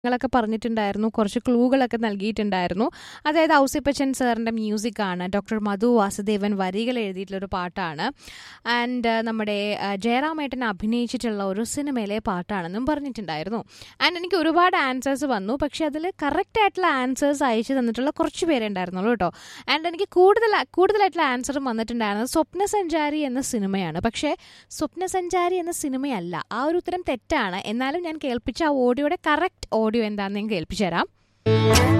ങ്ങളൊക്കെ പറഞ്ഞിട്ടുണ്ടായിരുന്നു, കുറച്ച് ക്ലൂകളൊക്കെ നൽകിയിട്ടുണ്ടായിരുന്നു. അതായത് ഔസിപ്പച്ചൻ സാറിൻ്റെ മ്യൂസിക്കാണ്, ഡോക്ടർ മധു വാസുദേവൻ വരികൾ എഴുതിയിട്ടുള്ളൊരു പാട്ടാണ്. ആൻഡ് നമ്മുടെ ജയറാമേട്ടൻ അഭിനയിച്ചിട്ടുള്ള ഒരു സിനിമയിലെ പാട്ടാണെന്നും പറഞ്ഞിട്ടുണ്ടായിരുന്നു. ആൻഡ് എനിക്ക് ഒരുപാട് ആൻസേഴ്സ് വന്നു, പക്ഷേ അതിൽ കറക്റ്റ് ആയിട്ടുള്ള ആൻസേഴ്സ് അയച്ചു തന്നിട്ടുള്ള കുറച്ച് പേരെ ഉണ്ടായിരുന്നുള്ളൂ കേട്ടോ. ആൻഡ് എനിക്ക് കൂടുതലായിട്ടുള്ള ആൻസറും വന്നിട്ടുണ്ടായിരുന്നത് സ്വപ്നസഞ്ചാരി എന്ന സിനിമയാണ്. പക്ഷേ സ്വപ്നസഞ്ചാരി എന്ന സിനിമയല്ല, ആ ഒരു ഉത്തരം തെറ്റാണ്. എന്നാലും ഞാൻ കേൾപ്പിച്ച ആ ഓഡിയോയുടെ കറക്റ്റ് ഓഡിയോ എന്താണെന്ന് ഞാൻ കേൾപ്പിച്ചു തരാം.